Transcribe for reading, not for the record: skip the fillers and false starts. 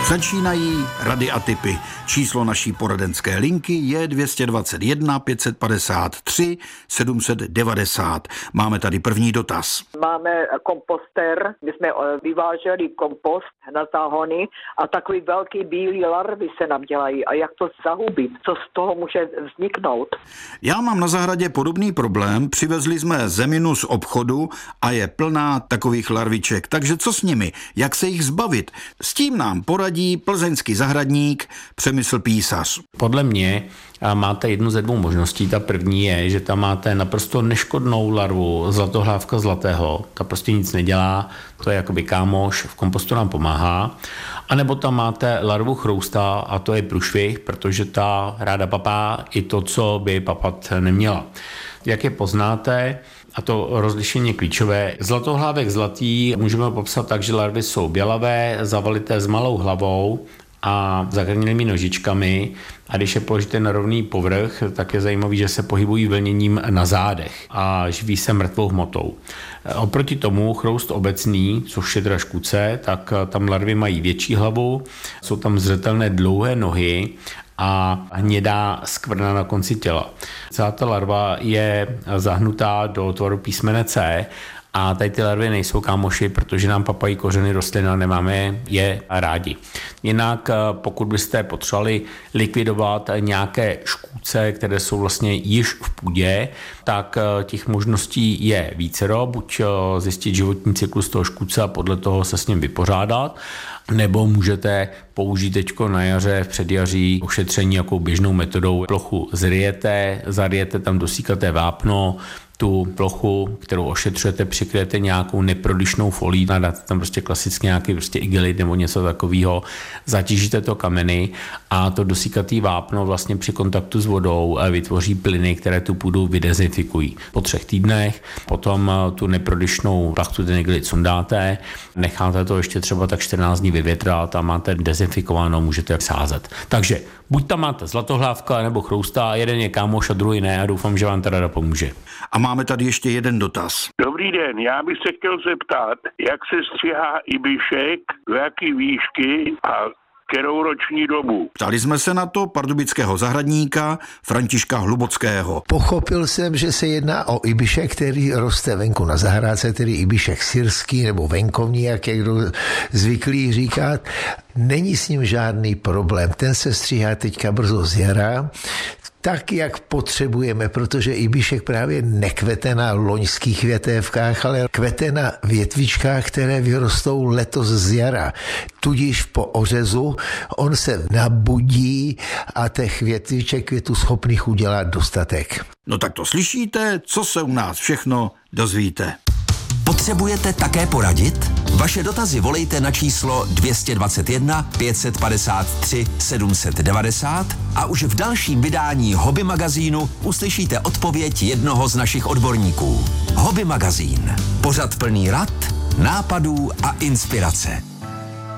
Začínají rady a tipy. Číslo naší poradenské linky je 221 553 790. Máme tady první dotaz. Máme komposter, my jsme vyváželi kompost na záhony a takový velký bílý larvy se nám dělají. A jak to zahubit? Co z toho může vzniknout? Já mám na zahradě podobný problém. Přivezli jsme zeminu z obchodu a je plná takových larviček. Takže co s nimi? Jak se jich zbavit? S tím nám poradí plzeňský zahradník Přemysl Písař. Podle mě máte jednu ze dvou možností. Ta první je, že tam máte naprosto neškodnou larvu zlatohlávka zlatého. Ta prostě nic nedělá, to je jakoby kámoš, v kompostu nám pomáhá. A nebo tam máte larvu chrousta a to je průšvih, protože ta ráda papá i to, co by papat neměla. Jak je poznáte, a to rozlišení klíčové. Zlatohlávek zlatý můžeme popsat tak, že larvy jsou bělavé, zavalité s malou hlavou a zakrněnými nožičkami, a když je položíte na rovný povrch, tak je zajímavý, že se pohybují vlněním na zádech a živí se mrtvou hmotou. Oproti tomu chroust obecný, což je teda škůdce, tak tam larvy mají větší hlavu, jsou tam zřetelné dlouhé nohy a hnědá skvrna na konci těla. Celá ta larva je zahnutá do tvaru písmene C a tady ty larvy nejsou kámoši, protože nám papají kořeny rostlin a nemáme je rádi. Jinak pokud byste potřebovali likvidovat nějaké škůdce, které jsou vlastně již v půdě, tak těch možností je vícero. Buď zjistit životní cyklus toho škůdce a podle toho se s ním vypořádat, nebo můžete použít teďko na jaře v předjaří ošetření jakou běžnou metodou. Plochu zryjete, zaryjete tam dosýkaté vápno, tu plochu, kterou ošetřujete, přikryjete nějakou neprodyšnou folí, dáte tam prostě klasicky nějaký prostě igelit nebo něco takového, zatížíte to kameny a to dosýkatý vápno vlastně při kontaktu s vodou vytvoří plyny, které tu půdu vydezinfikují. Po 3 týdnech potom tu neprodyšnou plachtu, ten igelit sundáte, necháte to ještě třeba tak 14 dní vyvětrat a máte dezinfikováno, můžete sázet. Takže buď tam máte zlatohlávka nebo chrousta, jeden je kámoš a druhý ne a doufám, že vám ta rada pomůže. A máme tady ještě jeden dotaz. Dobrý den, já bych se chtěl zeptat, jak se stříhá ibišek, v jaký výšky a kterou roční dobu. Ptali jsme se na to pardubického zahradníka Františka Hlubockého. Pochopil jsem, že se jedná o ibišek, který roste venku na zahrádce, tedy ibišek syrský nebo venkovní, jak je kdo zvyklý říkat. Není s ním žádný problém. Ten se stříhá teďka brzo z jara, tak, jak potřebujeme, protože ibišek právě nekvete na loňských větévkách, ale kvete na větvičkách, které vyrostou letos z jara. Tudíž po ořezu on se nabudí a těch větviček květu schopných udělat dostatek. No tak to slyšíte, co se u nás všechno dozvíte. Potřebujete také poradit? Vaše dotazy volejte na číslo 221 553 790 a už v dalším vydání Hobby magazínu uslyšíte odpověď jednoho z našich odborníků. Hobby magazín. Pořad plný rad, nápadů a inspirace.